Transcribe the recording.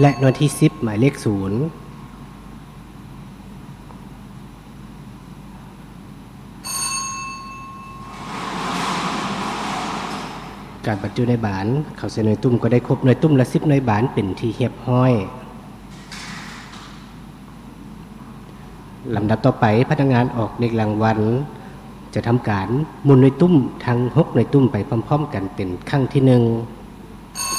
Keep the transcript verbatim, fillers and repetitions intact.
และหน่วยที่สิบหมายเลขศูนย์การบรรจุในบานเข้าใส่หน่วยตุ้มก็ได้ครบหน่วยตุ้มละสิบหน่วยบานเป็นที่เรียบร้อยลำดับต่อไปพนักงานออกเลขรางวัลจะทำการหมุนหน่วยตุ้มทั้งหกหน่วยตุ้มไปพร้อมๆกันเป็นครั้งที่หนึ่ง